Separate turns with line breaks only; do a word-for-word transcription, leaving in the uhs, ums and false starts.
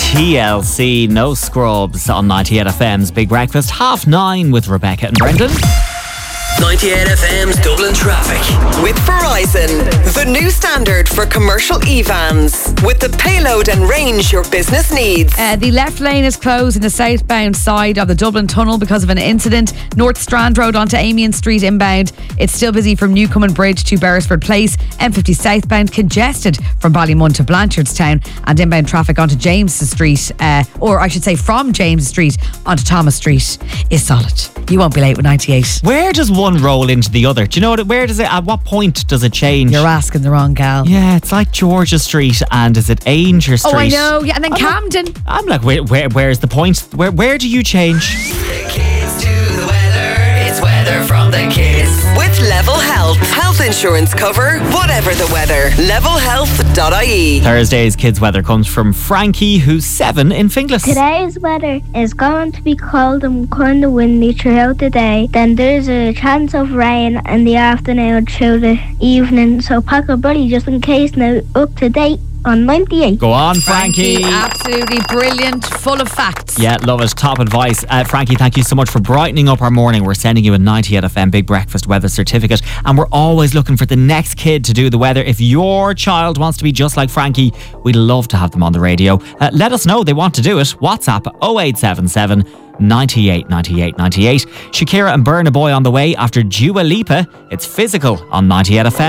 T L C, No Scrubs on ninety-eight F M's Big Breakfast. Half nine with Rebecca and Brendan.
ninety-eight F M's Dublin Traffic.
With Verizon, the new standard for commercial e-vans. With the payload and range your business needs.
Uh, the left lane is closed in the southbound side of the Dublin Tunnel because of an incident. North Strand Road onto Amiens Street inbound. It's still busy from Newcomen Bridge to Beresford Place. M fifty southbound congested from Ballymun to Blanchardstown. And inbound traffic onto James Street, uh, or I should say from James Street onto Thomas Street is solid. You won't be late with ninety-eight.
Where does one roll into the other? Do you know what? Where does it? At what point does it change?
You're asking the wrong gal.
Yeah, it's like Georgia Street and is it Ainger Street?
Oh, I know. Yeah, and then
I'm
Camden.
Like, I'm like, where, where, where's the point? Where, where do you change?
The kids do the weather. It's weather from the kids.
With Level Health. Health insurance cover, whatever the weather. level health dot I E.
Thursday's kids' weather comes from Frankie, who's seven in Finglas.
Today's weather is going to be cold and kind of windy throughout the day. Then there's a chance of rain in the afternoon through the evening. So pack a buddy just in case. Now up to date on ninety-eight.
Go on, Frankie.
Absolutely brilliant, full of facts.
Yeah, love it. Top advice. Uh, Frankie, thank you so much for brightening up our morning. We're sending you a ninety-eight F M Big Breakfast weather certificate, and we're always looking for the next kid to do the weather. If your child wants to be just like Frankie, we'd love to have them on the radio. Uh, let us know they want to do it. WhatsApp oh eight seven seven ninety-eight ninety-eight ninety-eight. Shakira and Burna Boy on the way after Dua Lipa. It's Physical on ninety-eight F M.